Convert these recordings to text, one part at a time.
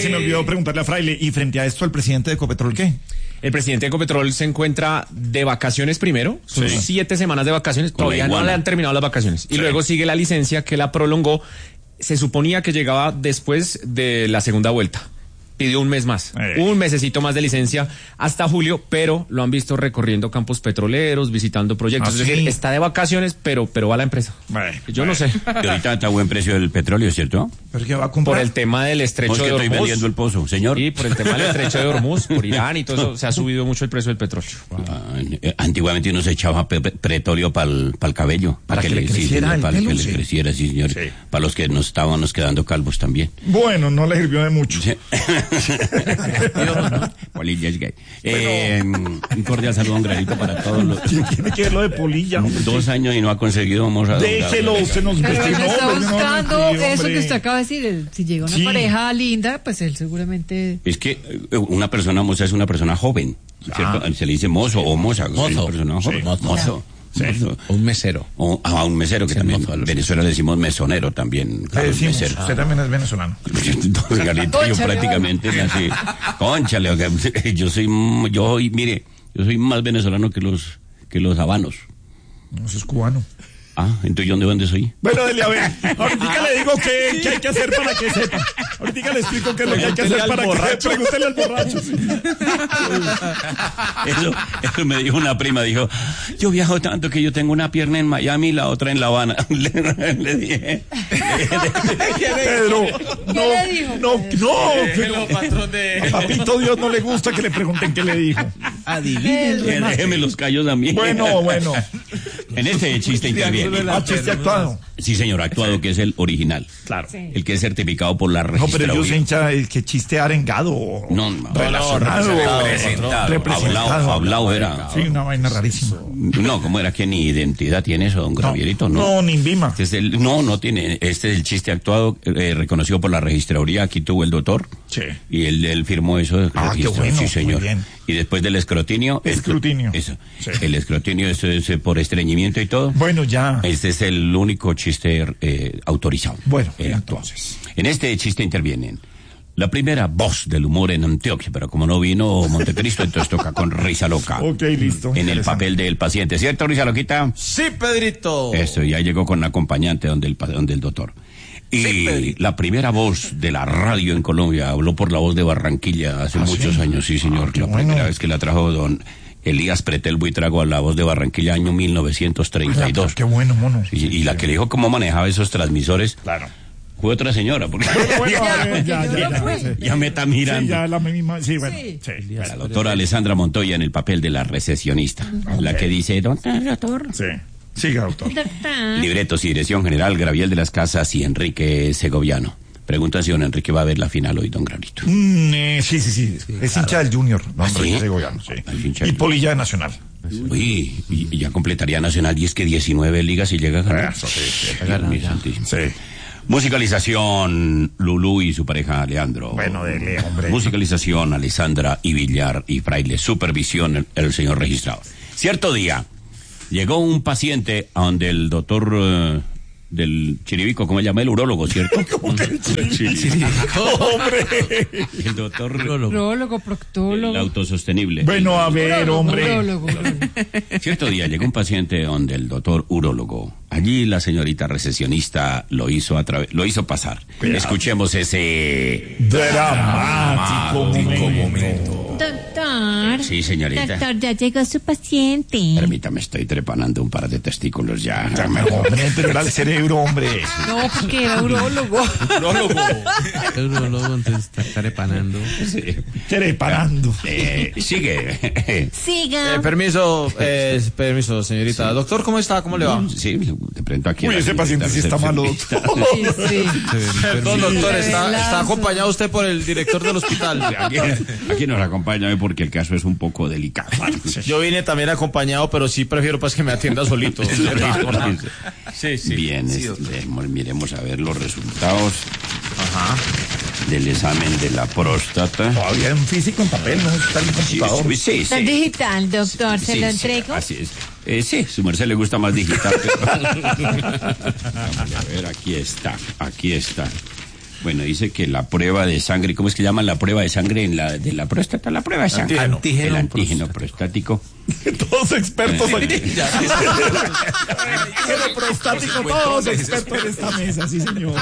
se me olvidó preguntarle a Fraile, y frente a esto, ¿el presidente de Ecopetrol qué? El presidente de Ecopetrol se encuentra de vacaciones primero, son 7 semanas de vacaciones, todavía no le han terminado las vacaciones, y luego sigue la licencia que la prolongó, se suponía que llegaba después de la segunda vuelta. Pidió un mes más, un mesecito más de licencia hasta julio, pero lo han visto recorriendo campos petroleros, visitando proyectos. Es decir, está de vacaciones, pero va a la empresa. Yo no sé. Y ahorita está a buen precio el petróleo, ¿cierto? ¿Pero qué va a comprar? Por el tema del estrecho de Hormuz. Estoy vendiendo el pozo, señor. Y por el tema del estrecho de Hormuz, por Irán y todo eso, se ha subido mucho el precio del petróleo. Antiguamente uno se echaba petróleo para el cabello. Para que le creciera el pelo. Para que le creciera, sí, señor. Sí. Para los que nos estábamos quedando calvos también. Bueno, no le sirvió de mucho. Sí. Polilla es gay. Un cordial saludo, un granito para todos los... ¿Quién tiene que ver lo de Polilla? 2 años y no ha conseguido moza. Déjelo, usted nos pero él está buscando eso hombre. que usted acaba de decir. Si llega una pareja linda, pues él seguramente... Es que una persona moza es una persona joven, ¿cierto? Se le dice mozo o moza. Mozo. Persona joven. Mozo. Sí. Un mesero. A un mesero, que también en Venezuela le decimos mesonero también. Le decimos, mesero. Usted también es venezolano. Yo prácticamente nací. Cónchale, yo soy más venezolano que los habanos. No, eso es cubano. Entonces ¿yo dónde soy? Bueno, dele a ver. Ahorita le digo qué hay que hacer para que sepa. Ahorita le explico qué es lo que hay que hacer para que sepa. Pregúntele al borracho. Sí. Eso me dijo una prima, dijo, yo viajo tanto que yo tengo una pierna en Miami y la otra en La Habana. Le dije. Pedro, ¿Qué le dijo? patrón de... A papito Dios no le gusta que le pregunten qué le dijo. Adivinen. Déjeme los callos a mí. Bueno. En este chiste interviene. Chiste actuado. Sí, señor, actuado, que es el original. Claro. Sí. El que es certificado por la registraduría. No, pero yo soy hincha el que chiste arengado. No, relacionado. Representado. Hablado era. Sí, una vaina rarísima. No, ¿cómo era que ni identidad tiene eso, don Gravierito? No, ni Vima. No tiene. Este es el chiste actuado, reconocido por la registraduría. Aquí tuvo el doctor. Sí. Y él firmó eso. Qué bueno. Sí, señor. Muy bien. Y después del escrotinio. Eso. Sí. El escrotinio, eso es por estreñimiento y todo. Bueno, ya. Este es el único chiste autorizado. Bueno, entonces. En este chiste intervienen la primera voz del humor en Antioquia, pero como no vino Montecristo, entonces toca con Risa Loca. Ok, listo. En el papel del paciente, ¿cierto, Risa Loquita? Sí, Pedrito. Eso, ya llegó con acompañante donde el doctor. Y la primera voz de la radio en Colombia habló por la voz de Barranquilla hace muchos años, sí, señor. La primera vez que la trajo don Elías Pretel Buitrago a la voz de Barranquilla, año 1932. Qué bueno, mono. Y la que le dijo cómo manejaba esos transmisores. Claro. Fue otra señora, porque ya me está mirando. Sí, ya la misma, sí, bueno. Sí. La doctora Alessandra Montoya en el papel de la recesionista, la que dice, doctor. Sí. Siga, doctor. Libretos y dirección general, Graviel de las Casas y Enrique Segoviano. Pregunta si don Enrique va a ver la final hoy, don Gravito. Sí. Es hincha del Junior, don Enrique Segoviano, sí. Y Polilla de Nacional. Uy, y ya completaría Nacional, y es que 19 ligas y llega a ganar. Eso, Sí. Musicalización, Lulú y su pareja Leandro. Bueno, dele, hombre. Musicalización, Alessandra y Villar y Fraile. Supervisión, el señor registrado. Cierto día, llegó un paciente a donde el doctor del Chiribico, ¿cómo se llama? El urólogo, ¿cierto? ¿Cómo que el Chiribico? ¡Hombre! El doctor... Urólogo, proctólogo. El autosostenible. Bueno, a ver, hombre. Urólogo. Cierto día llegó un paciente donde el doctor urólogo. Allí la señorita recesionista lo hizo pasar. Cuidado. Escuchemos ese dramático momento. Doctor. Sí, señorita. Doctor, ya llegó su paciente. Permítame, estoy trepanando un par de testículos ya. Hombre, pero era el cerebro, hombre. No, porque era urólogo. Urólogo, entonces está trepanando. Sí. Trepanando. Sigue. Siga. Permiso, señorita. Sí. Doctor, ¿cómo está? ¿Cómo le va? Sí, te presento aquí. Uy, ese paciente sí está malo, doctor. Sí. Perdón, doctor, está acompañado usted por el director del hospital. Aquí nos acompaña porque el caso es un poco delicado. Yo vine también acompañado, pero sí prefiero pues que me atienda solito. Sí. Bien, miremos a ver los resultados del examen de la próstata. Todavía en físico, en papel, no está en el computador. Sí. Está digital, doctor, ¿se lo entrego? Así es. Sí, su merced le gusta más digital. Vamos a ver, aquí está. Bueno, dice que la prueba de sangre, ¿cómo es que llaman la prueba de sangre de la próstata? La prueba de sangre. El antígeno prostático. Todos expertos aquí. Antígeno prostático, todos expertos en esta mesa, sí, señor.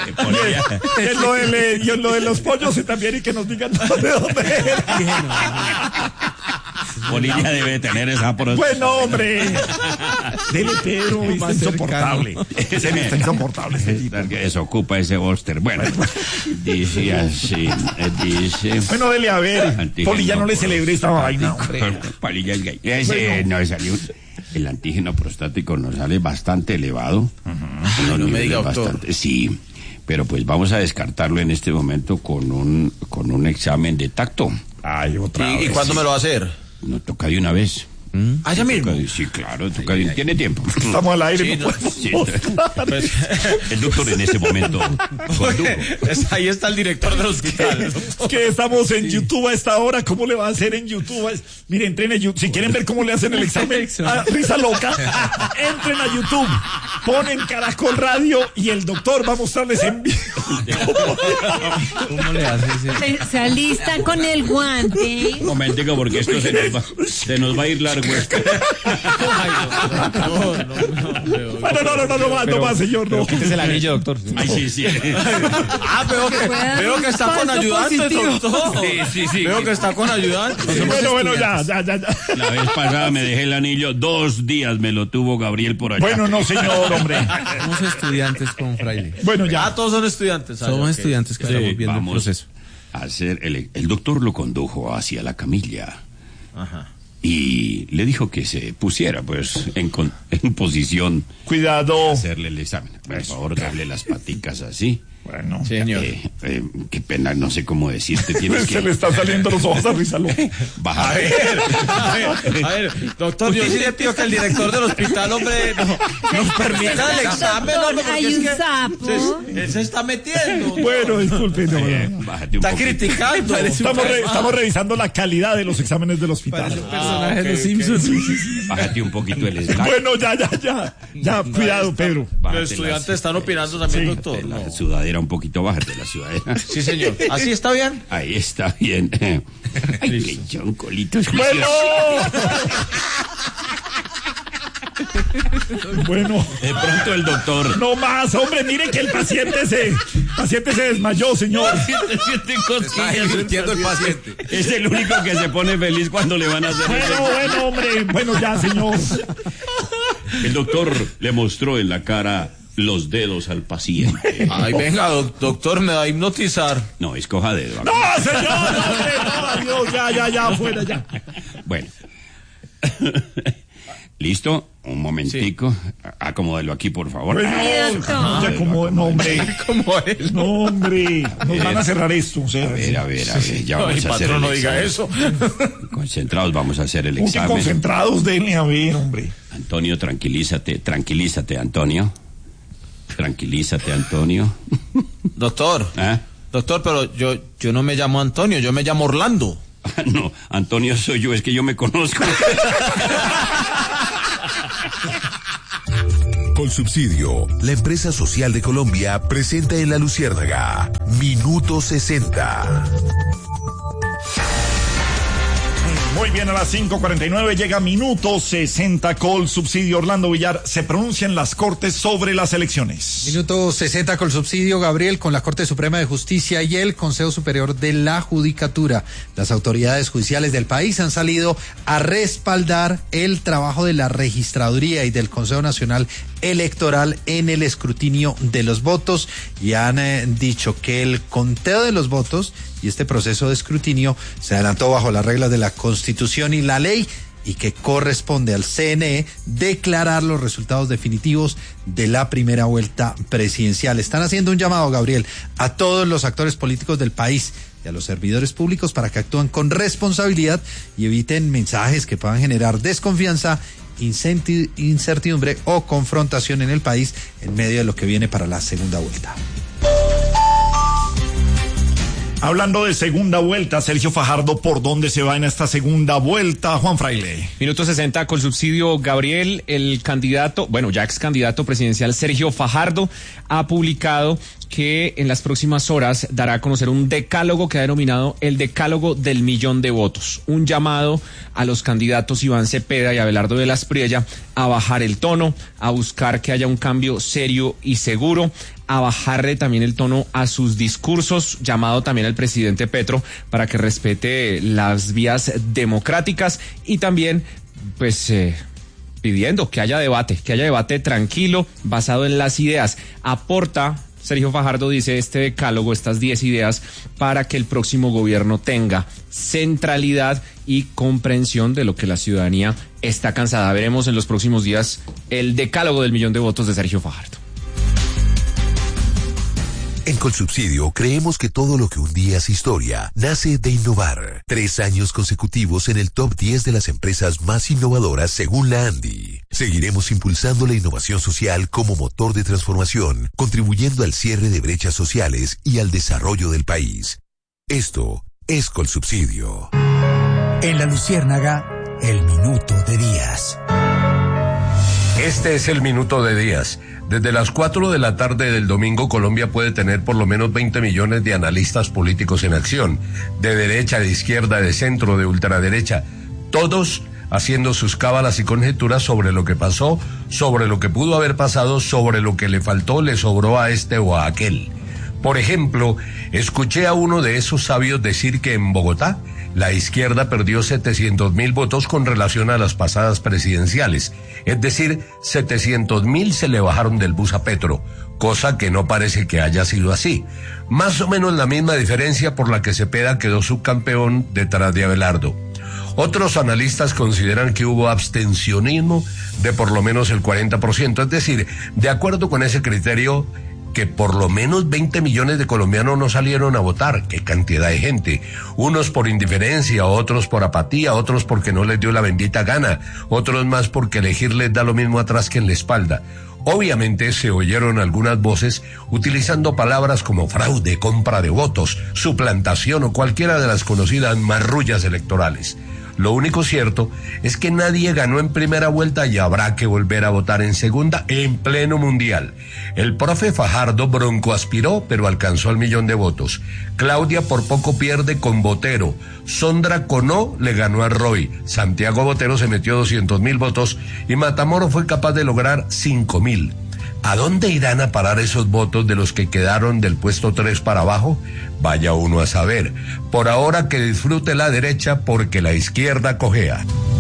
Y en lo de los pollos y también, y que nos digan de dónde era. Bolivia debe tener esa próstata. Bueno, hombre. Dele, Pedro, está insoportable. Está insoportable. Eso ocupa ese bóster. Bueno, dice así, Bueno, dele a ver. Polilla no le celebre esta vaina. Polilla es gay. No salió. El antígeno prostático nos sale bastante elevado. No me diga, doctor. Sí, pero pues vamos a descartarlo en este momento con un examen de tacto. Ay, otra vez. ¿Y cuándo me lo va a hacer? No, toca de una vez. ¿Ah, ya mismo? Sí, claro, toca de... ¿Tiene tiempo? Estamos al aire. Sí, no pues, el doctor en ese momento condujo. Ahí está el director del hospital. Es que estamos en YouTube a esta hora. ¿Cómo le va a hacer en YouTube? Miren, entren a YouTube. Si quieren ver cómo le hacen el examen a Risa Loca, entren a YouTube, ponen Caracol Radio y el doctor va a mostrarles en vivo. ¿Cómo le hace? Se alista con el guante. Un momentico, porque esto se nos va a ir largo. No más, señor, no. Quítese el anillo, doctor. Ay, sí. Veo que está con ayudantes, doctor. Sí. Veo que está con ayudantes. Bueno, ya. La vez pasada me dejé el anillo, 2 días me lo tuvo Gabriel por allá. Bueno, no, señor, hombre. Somos estudiantes con Fraile. Bueno, ya. Todos son estudiantes. Somos estudiantes que estamos viendo el proceso. A hacer el doctor lo condujo hacia la camilla. Ajá. Y le dijo que se pusiera, pues, en posición. Cuidado. Hacerle el examen. Por favor, darle las paticas así. Bueno, señor. Qué pena, no sé cómo decirte. Tienes se le están saliendo los ojos a Risa Loca. Baja. A ver, doctor, yo sí le pido que el director del hospital, hombre, nos permita el examen. Doctor, hay un sapo. Él se está metiendo. Bueno, disculpe. Bájate un Está poquito. criticando. Estamos revisando la calidad de los exámenes del hospital. Personaje de los Simpsons. Bájate un poquito el slide. Bueno, ya, cuidado, Pedro. Los estudiantes están opinando también, doctor. La sudadera un poquito, bájate la sudadera. Sí, señor. ¿Así está bien? Ahí está bien. Ay, qué choncolito. Bueno. Bueno. De pronto el doctor. No más, hombre, miren que el paciente se desmayó, señor. Está divirtiendo el paciente. Es el único que se pone feliz cuando le van a hacer Bueno, hombre. Bueno, ya, señor. El doctor le mostró en la cara los dedos al paciente. Ay, venga, doctor, me va a hipnotizar. No, escoja dedo. ¡No, señor! ¡Hombre, no! Adiós, ya, fuera, ya. Bueno. ¿Listo? Un momentico. Sí. Acomódelo aquí, por favor. Bueno, ya como, no, hombre. Como él. No, hombre. Nos van a cerrar esto. O sea, a ver. Ya vamos a hacer patrón, el no diga examen. Eso. Concentrados, vamos a hacer el examen. Concentrados, denle a ver, hombre. Antonio, tranquilízate, Antonio. Tranquilízate, Antonio. Doctor. Doctor, pero yo no me llamo Antonio, yo me llamo Orlando. No, Antonio soy yo, es que yo me conozco. Colsubsidio, la empresa social de Colombia, presenta en La Luciérnaga Minuto 60. Muy bien, a las 5:49 llega Minuto 60 Colsubsidio. Orlando Villar, se pronuncian las Cortes sobre las elecciones. Minuto 60 Colsubsidio, Gabriel, con la Corte Suprema de Justicia y el Consejo Superior de la Judicatura. Las autoridades judiciales del país han salido a respaldar el trabajo de la Registraduría y del Consejo Nacional Electoral en el escrutinio de los votos y han dicho que el conteo de los votos y este proceso de escrutinio se adelantó bajo las reglas de la Constitución y la ley y que corresponde al CNE declarar los resultados definitivos de la primera vuelta presidencial. Están haciendo un llamado, Gabriel, a todos los actores políticos del país y a los servidores públicos para que actúen con responsabilidad y eviten mensajes que puedan generar desconfianza, incertidumbre o confrontación en el país en medio de lo que viene para la segunda vuelta. Hablando de segunda vuelta, Sergio Fajardo, ¿por dónde se va en esta segunda vuelta, Juan Fraile? Minuto 60 con subsidio. Gabriel, el candidato, bueno, ya ex candidato presidencial Sergio Fajardo, ha publicado que en las próximas horas dará a conocer un decálogo que ha denominado el decálogo del millón de votos. Un llamado a los candidatos Iván Cepeda y Abelardo de la Espriella a bajar el tono, a buscar que haya un cambio serio y seguro, a bajarle también el tono a sus discursos, llamado también al presidente Petro para que respete las vías democráticas y también, pues, pidiendo que haya debate tranquilo, basado en las ideas. Aporta, Sergio Fajardo dice, este decálogo, estas 10 ideas, para que el próximo gobierno tenga centralidad y comprensión de lo que la ciudadanía está cansada. Veremos en los próximos días el decálogo del millón de votos de Sergio Fajardo. En Colsubsidio creemos que todo lo que un día es historia nace de innovar. 3 años consecutivos en el top 10 de las empresas más innovadoras según la ANDI. Seguiremos impulsando la innovación social como motor de transformación, contribuyendo al cierre de brechas sociales y al desarrollo del país. Esto es Colsubsidio. En La Luciérnaga, el minuto de Díaz. Este es el minuto de Díaz. Desde las 4 de la tarde del domingo, Colombia puede tener por lo menos 20 millones de analistas políticos en acción, de derecha, de izquierda, de centro, de ultraderecha, todos haciendo sus cábalas y conjeturas sobre lo que pasó, sobre lo que pudo haber pasado, sobre lo que le faltó, le sobró a este o a aquel. Por ejemplo, escuché a uno de esos sabios decir que en Bogotá la izquierda perdió 700.000 votos con relación a las pasadas presidenciales. Es decir, 700.000 se le bajaron del bus a Petro, cosa que no parece que haya sido así. Más o menos la misma diferencia por la que Cepeda quedó subcampeón detrás de Abelardo. Otros analistas consideran que hubo abstencionismo de por lo menos el 40%, es decir, de acuerdo con ese criterio, que por lo menos 20 millones de colombianos no salieron a votar. ¡Qué cantidad de gente! Unos por indiferencia, otros por apatía, otros porque no les dio la bendita gana, otros más porque elegir les da lo mismo atrás que en la espalda. Obviamente se oyeron algunas voces utilizando palabras como fraude, compra de votos, suplantación o cualquiera de las conocidas marrullas electorales. Lo único cierto es que nadie ganó en primera vuelta y habrá que volver a votar en segunda en pleno mundial. El profe Fajardo broncoaspiró, pero alcanzó el millón de votos. Claudia por poco pierde con Botero. Sondra Conó le ganó a Roy. Santiago Botero se metió 200.000 votos y Matamoros fue capaz de lograr 5.000. ¿A dónde irán a parar esos votos de los que quedaron del puesto 3 para abajo? Vaya uno a saber. Por ahora que disfrute la derecha porque la izquierda cojea.